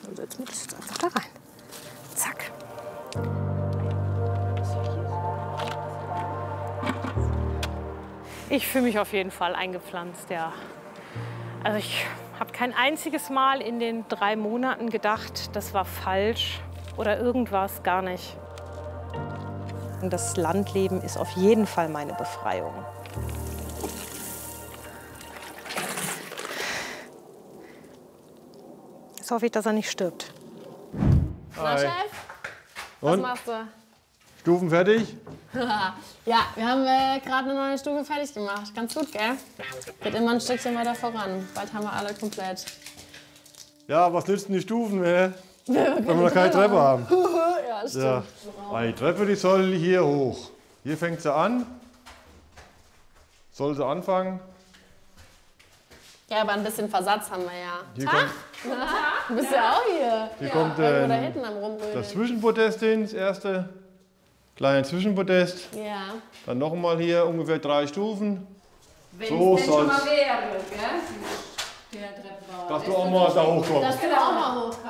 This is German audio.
Dann setzen wir das jetzt einfach da rein. Zack. Ich fühle mich auf jeden Fall eingepflanzt, ja. Also ich habe kein einziges Mal in den 3 Monaten gedacht, das war falsch oder irgendwas, gar nicht. Das Landleben ist auf jeden Fall meine Befreiung. Jetzt hoffe ich, dass er nicht stirbt. Na, Chef? Was Und? machst du? Stufen fertig? Ja, wir haben gerade eine neue Stufe fertig gemacht. Ganz gut, gell? Geht immer ein Stückchen weiter voran. Bald haben wir alle komplett. Ja, was nützen die Stufen, wenn wir noch keine Treppe haben? Ja, stimmt. Ja. Die Treppe, die soll hier hoch. Hier fängt sie an. Soll sie anfangen. Ja, aber ein bisschen Versatz haben wir ja. Hier kommt, Du bist ja auch hier. hier kommt Irgendwo da hinten am Rumrödeln. das Zwischenpodest hin, das erste kleine Zwischenpodest. Ja. Dann nochmal hier ungefähr 3 Stufen. Wenn So es denn schon soll's. mal wäre, gell? Der Treppenbau. Dass du auch mal da hochkommst. Das können wir auch mal hoch.